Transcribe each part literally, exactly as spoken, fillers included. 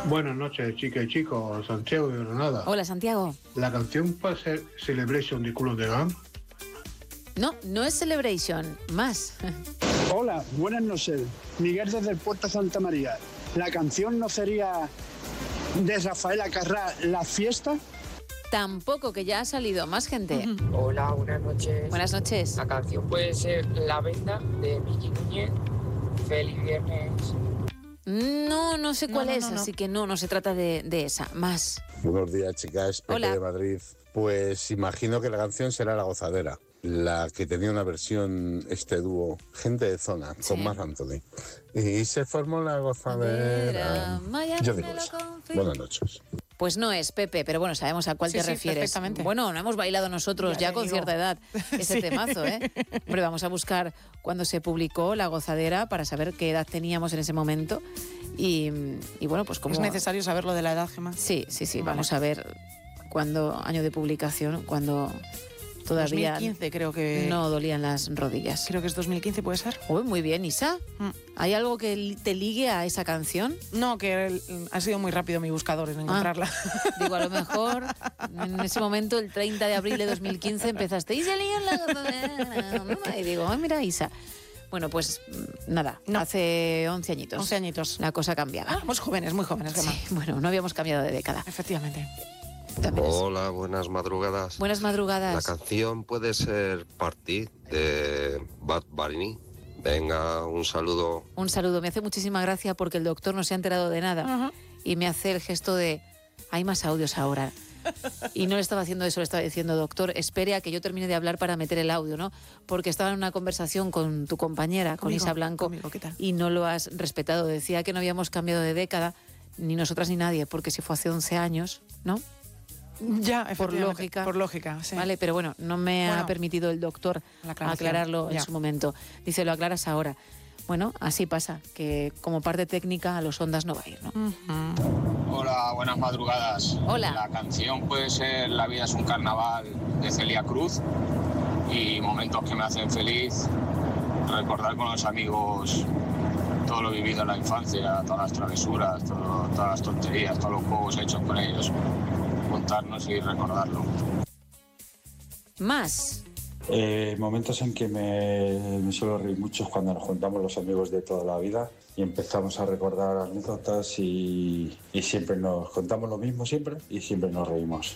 Buenas noches, chicas y chicos. Santiago de Granada. Hola, Santiago. ¿La canción puede ser Celebration de Kool and the Gang? No, no es Celebration, más. Hola, buenas noches. Miguel desde el Puerto Santa María. ¿La canción no sería de Rafaela Carrà, La Fiesta? Tampoco, que ya ha salido más gente. Uh-huh. Hola, buenas noches. Buenas noches. La canción puede ser La Venda de Miki Núñez. Feliz viernes. No, no sé cuál no, no, es, no, no. así que no, no se trata de, de esa. Más. Buenos días, chicas. Pepe Hola. de Madrid. Pues imagino que la canción será La Gozadera, la que tenía una versión, este dúo, Gente de Zona, Sí. con Marc Anthony. Y se formó La Gozadera. Maya, Yo me digo lo eso. confío. Buenas noches. Pues no es Pepe, pero bueno, sabemos a cuál Sí, te sí, refieres. perfectamente. Bueno, no hemos bailado nosotros Ya ya, te con digo. cierta edad ese Sí. temazo, ¿eh? Hombre, vamos a buscar cuando se publicó La Gozadera para saber qué edad teníamos en ese momento. Y, y bueno, pues como... Es necesario saber lo de la edad, Gemma. Sí, sí, sí. Vale. Vamos a ver cuándo, año de publicación, cuando todavía dos mil quince creo que... no dolían las rodillas. Creo que es dos mil quince, ¿puede ser? Uy, muy bien, Isa. Mm. ¿Hay algo que li- te ligue a esa canción? No, que el- ha sido muy rápido mi buscador en encontrarla. Digo, a lo mejor en ese momento, el treinta de abril de dos mil quince, empezaste y salía en la gozadera. Y digo, ah, mira, Isa. Bueno, pues mm, nada, No. hace once añitos. once añitos. La cosa cambiaba. Ah, muy jóvenes, muy jóvenes, Gemma. Sí, bueno, no habíamos cambiado de década. Efectivamente. También es. Hola, buenas madrugadas. Buenas La madrugadas. canción puede ser Party de Bad Bunny. Venga, un saludo. Un saludo. Me hace muchísima gracia porque el doctor no se ha enterado de nada Ajá. y me hace el gesto de, hay más audios ahora. Y no le estaba haciendo eso, le estaba diciendo, doctor, espere a que yo termine de hablar para meter el audio, ¿no? Porque estaba en una conversación con tu compañera, con Conmigo, Isa Blanco, conmigo, ¿qué tal? y no lo has respetado. Decía que no habíamos cambiado de década, ni nosotras ni nadie, porque si fue hace once años, ¿no? Ya, Por efectivamente, lógica. Por lógica, sí. Vale, pero bueno, no me Bueno, ha permitido el doctor la aclaración, aclararlo en ya. su momento. Dice, lo aclaras ahora. Bueno, así pasa, que como parte técnica a los ondas no va a ir, ¿no? Ujú. Hola, buenas madrugadas. Hola. La canción puede ser La vida es un carnaval de Celia Cruz y momentos que me hacen feliz, recordar con los amigos todo lo vivido en la infancia, todas las travesuras, todo- todas las tonterías, todos los juegos hechos con ellos, juntarnos y recordarlo. Más. Eh, momentos en que me, me suelo reír mucho es cuando nos juntamos los amigos de toda la vida y empezamos a recordar anécdotas y, y siempre nos contamos lo mismo siempre y siempre nos reímos.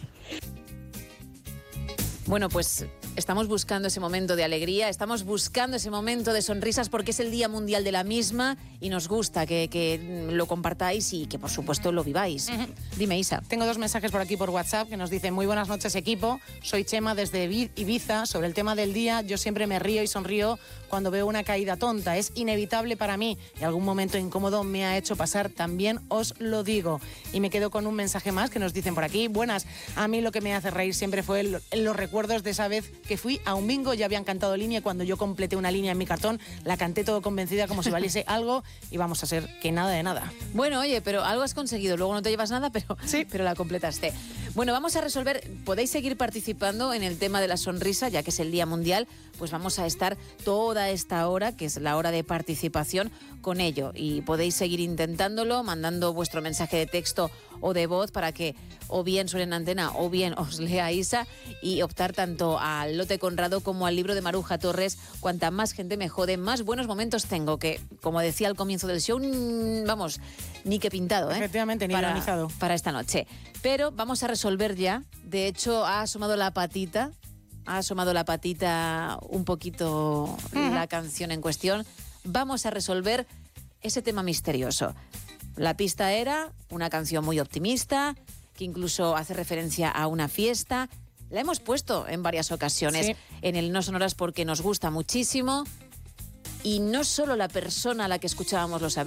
Bueno, pues estamos buscando ese momento de alegría, estamos buscando ese momento de sonrisas porque es el Día Mundial de la misma y nos gusta que, que lo compartáis y que por supuesto lo viváis. Ujú. Dime, Isa. Tengo dos mensajes por aquí por WhatsApp que nos dicen: muy buenas noches, equipo, soy Chema desde Ibi- Ibiza. Sobre el tema del día, yo siempre me río y sonrío cuando veo una caída tonta, es inevitable para mí y algún momento incómodo me ha hecho pasar, también os lo digo. Y me quedo con un mensaje más que nos dicen por aquí: buenas, a mí lo que me hace reír siempre fue el- los recuerdos de esa vez que fui a un bingo, ya habían cantado línea y cuando yo completé una línea en mi cartón, la canté todo convencida como si valiese algo y vamos a ser que nada de nada. Bueno, oye, pero algo has conseguido, luego no te llevas nada, pero, Sí. pero la completaste. Bueno, vamos a resolver, podéis seguir participando en el tema de la sonrisa, ya que es el Día Mundial, pues vamos a estar toda esta hora, que es la hora de participación, con ello. Y podéis seguir intentándolo, mandando vuestro mensaje de texto o de voz para que o bien suene en antena o bien os lea Isa y optar tanto al lote Conrado como al libro de Maruja Torres. Cuanta más gente me jode, más buenos momentos tengo, que como decía al comienzo del show, mm, vamos, ni que pintado, ¿eh? Efectivamente, ni para, guionizado. para esta noche. Pero vamos a resolver ya. De hecho, ha asomado la patita, ha asomado la patita un poquito la canción en cuestión. Vamos a resolver ese tema misterioso. La pista era una canción muy optimista, que incluso hace referencia a una fiesta. La hemos puesto en varias ocasiones Sí. en el No Sonoras porque nos gusta muchísimo. Y no solo la persona a la que escuchábamos lo sabía.